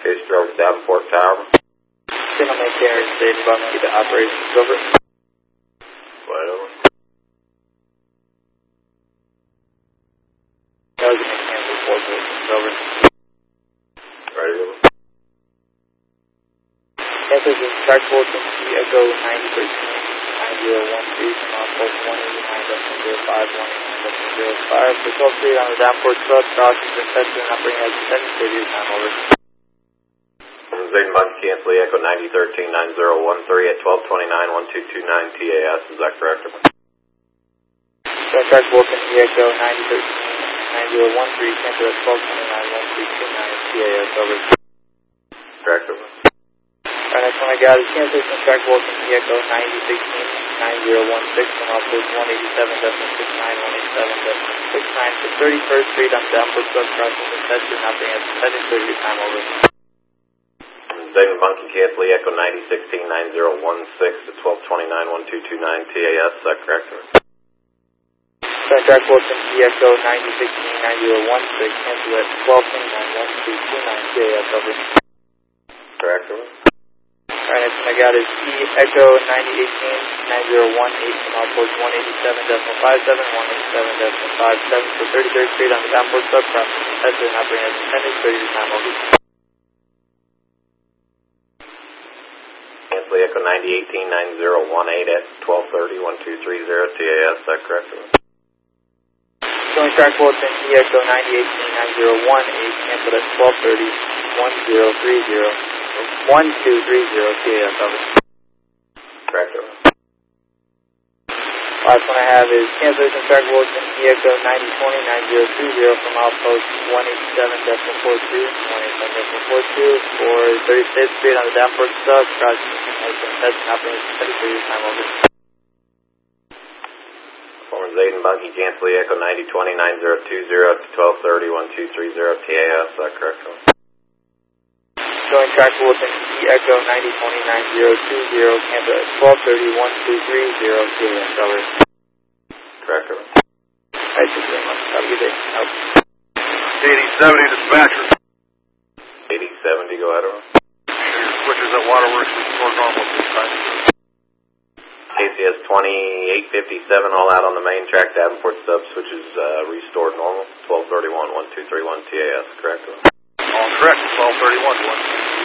Chase Road, Davenport Tower. Signal maintainer state bumpy to operations over. Right over. Dozen cancel 4 positions over. Right over. Cancels in track 14 Echo 9013 9013 from outpost 189.05 Patrol speed on the Davenport sub, crossing the tester and operating as intended, radio time over. Zayden Monkey cancel Echo 9013 9013 at 1229 1229 TAS, is that correct? Track 14 Echo 9013 9013 cancel at 1229 1229 TAS over. Correct over. Alright, next one I got is cancellation track walking Echo 9016 9016 from outpost 187.69 187.69 for 31st Street on Davenport Sub, crossing the tester and operating as intended, radio time over. Zayden Monkey cancel Echo 9016 9016 at 1229 1229 TAS, is that correct? Track walking Echo 9016 9016 cancel at 1229 1229 TAS over. Correct over. Alright, next one I got is Echo 9018 9018 from outpost 187.57 187.57 for 33rd Street on the Davenport Sub, crossing the tester and operating as intended, radio time over. Cancel Echo 9018 9018 at 1230 1230 TAS, is that correct? Showing track Fulton Echo 9018 9018 canceled at 1230 1230 TAS over. Correct over. Last one I have is cancellation track Fulton Echo 9020 9020 from outpost 187.42 187.42 for 35th Street on the Davenport Sub, crossing the test and operating as radio time over. Former Zayden Monkey cancel Echo 9020 9020 at 1230 1230 TAS, is that correct over? Showing track Fulton Echo 9020 9020 cancel at 1230 1230 TAS over. Correct over. Alright, thank you very much. Have a good day. Out. 8070 dispatcher. 8070, go ahead over. Your switches at Waterworks restore normal this time. KCS 2857 all out on the main track, Davenport Sub switches restored normal, 1231 1231 TAS, correct over. All correct, 1231 1.